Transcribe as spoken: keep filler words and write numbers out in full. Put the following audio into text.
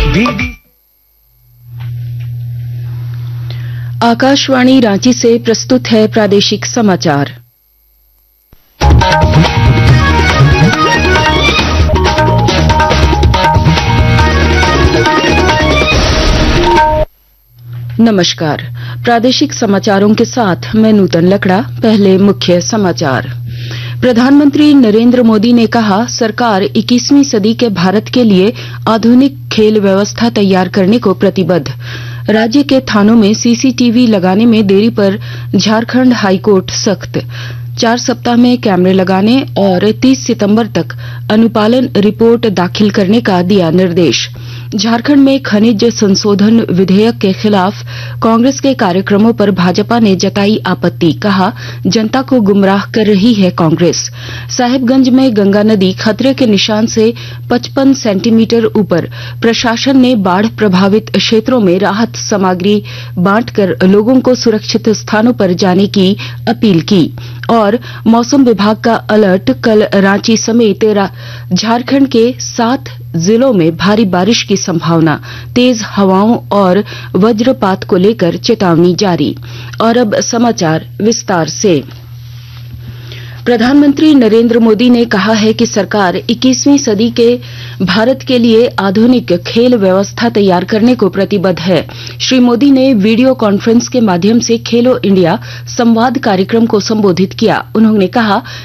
DD Akashvani Ranchi से प्रस्तुत है प्रादेशिक समाचार। नमस्कार, प्रादेशिक समाचारों के साथ मैं नूतन लकड़ा। पहले मुख्य समाचार। प्रधानमंत्री नरेंद्र मोदी ने कहा, सरकार इक्कीसवीं सदी के भारत के लिए आधुनिक खेल व्यवस्था तैयार करने को प्रतिबद्ध। राज्य के थानों में सीसीटीवी लगाने में देरी पर झारखंड हाईकोर्ट सख्त। चार सप्ताह में कैमरे लगाने और तीस सितंबर तक अनुपालन रिपोर्ट दाखिल करने का दिया निर्देश। झारखंड में खनिज संशोधन विधेयक के खिलाफ कांग्रेस के कार्यक्रमों पर भाजपा ने जताई आपत्ति। कहा, जनता को गुमराह कर रही है कांग्रेस। साहिबगंज में गंगा नदी खतरे के निशान से पचपन सेंटीमीटर ऊपर। प्रशासन ने बाढ़ प्रभावित क्षेत्रों में राहत सामग्री बांटकर लोगों को सुरक्षित स्थानों पर जाने की अपील की। और मौसम विभाग का अलर्ट, कल रांची समेत झारखंड के सात जिलों में भारी बारिश की संभावना। तेज हवाओं और वज्रपात को लेकर चेतावनी जारी। और अब समाचार विस्तार से। प्रधानमंत्री नरेंद्र मोदी ने कहा है कि सरकार इक्कीसवीं सदी के भारत के लिए आधुनिक खेल व्यवस्था तैयार करने को प्रतिबद्ध है। श्री मोदी ने वीडियो कॉन्फ्रेंस के माध्यम से खेलो इंडिया संवाद कार्यक्रम को संबोधित किया। उन्होंने कहा